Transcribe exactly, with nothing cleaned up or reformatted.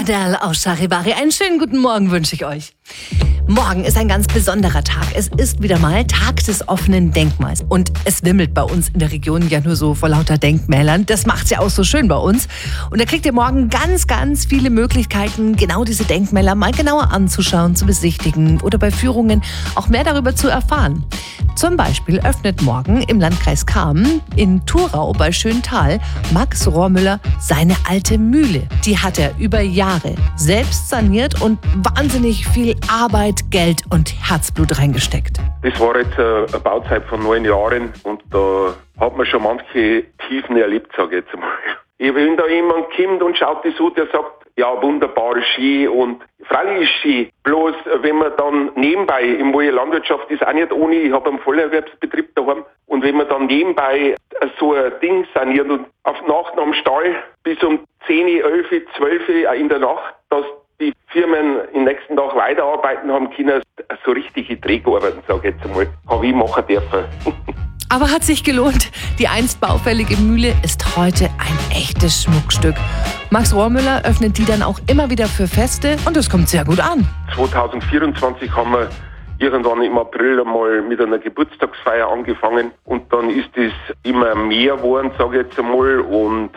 Adele aus Charivari. Einen schönen guten Morgen wünsche ich euch. Morgen ist ein ganz besonderer Tag. Es ist wieder mal Tag des offenen Denkmals. Und es wimmelt bei uns in der Region ja nur so vor lauter Denkmälern. Das macht's ja auch so schön bei uns. Und da kriegt ihr morgen ganz, ganz viele Möglichkeiten, genau diese Denkmäler mal genauer anzuschauen, zu besichtigen oder bei Führungen auch mehr darüber zu erfahren. Zum Beispiel öffnet morgen im Landkreis Cham in Thurau bei Schöntal Max Rohrmüller seine alte Mühle. Die hat er über Jahre selbst saniert und wahnsinnig viel Arbeit, Geld und Herzblut reingesteckt. Das war jetzt eine Bauzeit von neun Jahren und da hat man schon manche Tiefen erlebt, sage ich jetzt einmal. Wenn da jemand kommt und schaut das an, der sagt, ja, wunderbar, schön und freilich ist schön. Bloß, wenn man dann nebenbei, im Moje Landwirtschaft ist auch nicht ohne, ich habe einen Vollerwerbsbetrieb daheim, und wenn man dann nebenbei so ein Ding saniert und auf Nacht am Stall bis um zehn, elf, zwölf in der Nacht, dass die Firmen im nächsten Tag weiterarbeiten haben können, so richtige Dreharbeiten, sage ich jetzt einmal, habe ich machen dürfen. Aber hat sich gelohnt. Die einst baufällige Mühle ist heute ein echtes Schmuckstück. Max Rohrmüller öffnet die dann auch immer wieder für Feste und es kommt sehr gut an. zwanzig vierundzwanzig haben wir irgendwann im April einmal mit einer Geburtstagsfeier angefangen und dann ist es immer mehr geworden, sage ich jetzt einmal, und